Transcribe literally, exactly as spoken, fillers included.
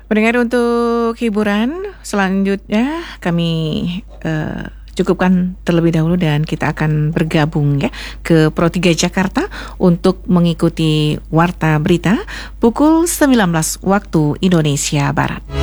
Pendengar, untuk hiburan selanjutnya kami uh, cukupkan terlebih dahulu dan kita akan bergabung ya ke Pro tiga Jakarta untuk mengikuti Warta Berita pukul sembilan belas waktu Indonesia Barat.